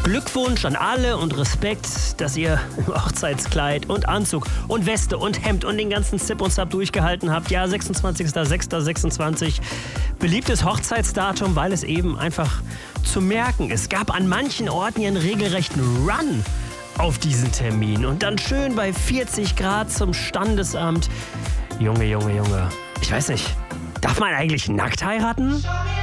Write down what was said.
Glückwunsch an alle und Respekt, dass ihr im Hochzeitskleid und Anzug und Weste und Hemd und den ganzen Zip und Zap durchgehalten habt. Ja, 26.06.26. Beliebtes Hochzeitsdatum, weil es eben einfach zu merken ist. Es gab an manchen Orten ja einen regelrechten Run auf diesen Termin. Und dann schön bei 40 Grad zum Standesamt. Junge. Ich weiß nicht, darf man eigentlich nackt heiraten?